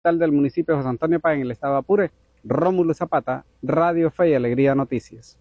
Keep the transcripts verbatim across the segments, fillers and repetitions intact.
del municipio de José Antonio Páez, en el estado de Apure, Rómulo Zapata, Radio Fe y Alegría Noticias.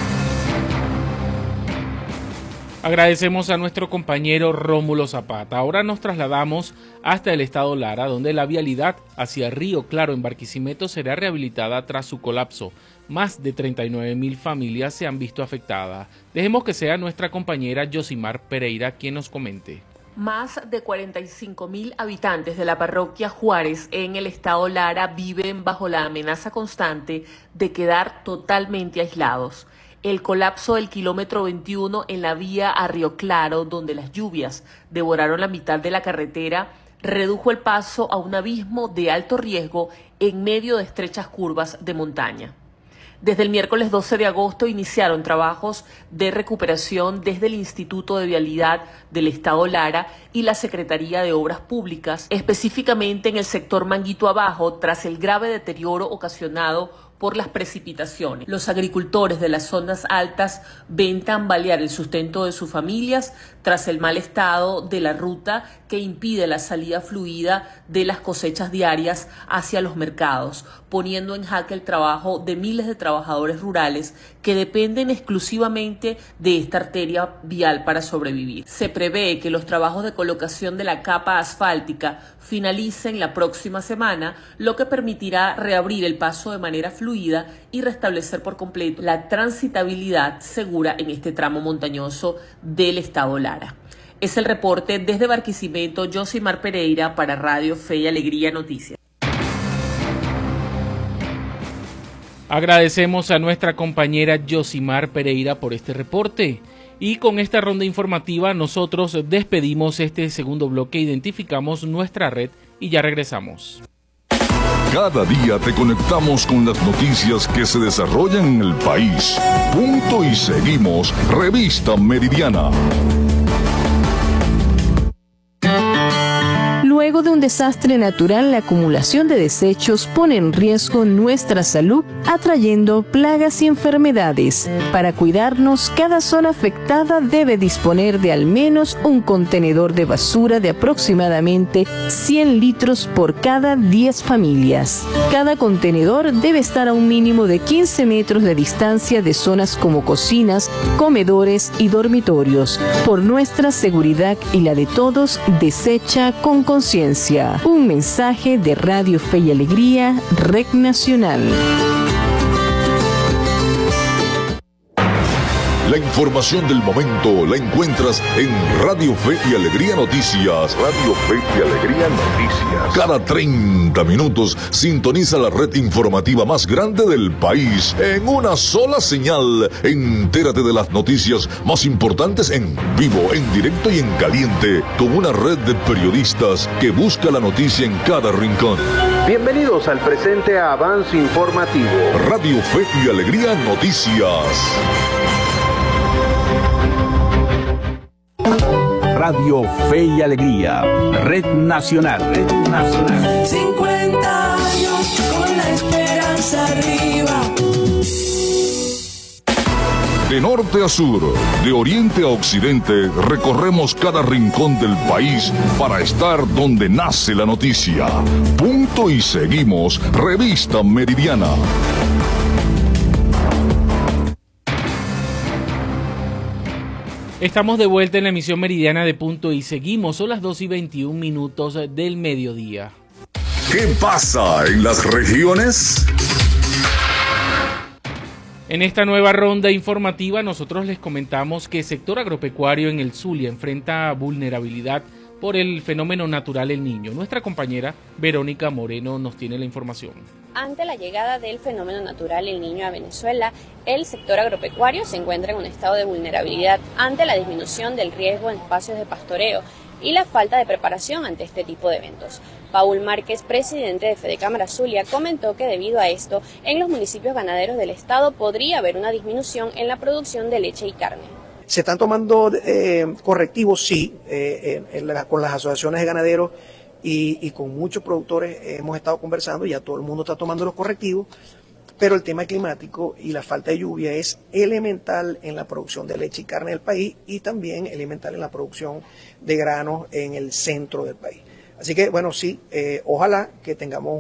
Agradecemos a nuestro compañero Rómulo Zapata. Ahora nos trasladamos hasta el estado Lara, donde la vialidad hacia Río Claro en Barquisimeto será rehabilitada tras su colapso. Más de treinta y nueve mil familias se han visto afectadas. Dejemos que sea nuestra compañera Yosimar Pereira quien nos comente. Más de cuarenta y cinco mil habitantes de la parroquia Juárez en el estado Lara viven bajo la amenaza constante de quedar totalmente aislados. El colapso del kilómetro veintiuno en la vía a Río Claro, donde las lluvias devoraron la mitad de la carretera, redujo el paso a un abismo de alto riesgo en medio de estrechas curvas de montaña. Desde el miércoles doce de agosto iniciaron trabajos de recuperación desde el Instituto de Vialidad del Estado Lara y la Secretaría de Obras Públicas, específicamente en el sector Manguito Abajo, tras el grave deterioro ocasionado por las precipitaciones. Los agricultores de las zonas altas ven tambalear el sustento de sus familias tras el mal estado de la ruta que impide la salida fluida de las cosechas diarias hacia los mercados, poniendo en jaque el trabajo de miles de trabajadores rurales que dependen exclusivamente de esta arteria vial para sobrevivir. Se prevé que los trabajos de colocación de la capa asfáltica finalicen la próxima semana, lo que permitirá reabrir el paso de manera fluida y restablecer por completo la transitabilidad segura en este tramo montañoso del estado Lara. Es el reporte desde Barquisimeto, Yosimar Pereira para Radio Fe y Alegría Noticias. Agradecemos a nuestra compañera Yosimar Pereira por este reporte. Y con esta ronda informativa nosotros despedimos este segundo bloque, identificamos nuestra red y ya regresamos. Cada día te conectamos con las noticias que se desarrollan en el país. Punto y seguimos. Revista Meridiana. Luego de un desastre natural, la acumulación de desechos pone en riesgo nuestra salud, atrayendo plagas y enfermedades. Para cuidarnos, cada zona afectada debe disponer de al menos un contenedor de basura de aproximadamente cien litros por cada diez familias. Cada contenedor debe estar a un mínimo de quince metros de distancia de zonas como cocinas, comedores y dormitorios. Por nuestra seguridad y la de todos, desecha con conciencia. Un mensaje de Radio Fe y Alegría, Red Nacional. La información del momento la encuentras en Radio Fe y Alegría Noticias. Radio Fe y Alegría Noticias. Cada treinta minutos sintoniza la red informativa más grande del país en una sola señal. Entérate de las noticias más importantes en vivo, en directo y en caliente, con una red de periodistas que busca la noticia en cada rincón. Bienvenidos al presente avance informativo. Radio Fe y Alegría Noticias. Radio Fe y Alegría, Red Nacional, Red Nacional. cincuenta años con la esperanza arriba. De norte a sur, de oriente a occidente, recorremos cada rincón del país para estar donde nace la noticia. Punto y seguimos, Revista Meridiana. Estamos de vuelta en la emisión meridiana de Punto y seguimos, son las dos y veintiún minutos del mediodía. ¿Qué pasa en las regiones? En esta nueva ronda informativa nosotros les comentamos que el sector agropecuario en el Zulia enfrenta vulnerabilidad por el fenómeno natural El Niño. Nuestra compañera Verónica Moreno nos tiene la información. Ante la llegada del fenómeno natural El Niño a Venezuela, el sector agropecuario se encuentra en un estado de vulnerabilidad ante la disminución del riesgo en espacios de pastoreo y la falta de preparación ante este tipo de eventos. Paul Márquez, presidente de Fedecámara Zulia, comentó que debido a esto, en los municipios ganaderos del estado podría haber una disminución en la producción de leche y carne. Se están tomando eh, correctivos, sí, eh, en la, con las asociaciones de ganaderos y, y con muchos productores hemos estado conversando, ya todo el mundo está tomando los correctivos, pero el tema climático y la falta de lluvia es elemental en la producción de leche y carne del país y también elemental en la producción de granos en el centro del país. Así que, bueno, sí, eh, ojalá que tengamos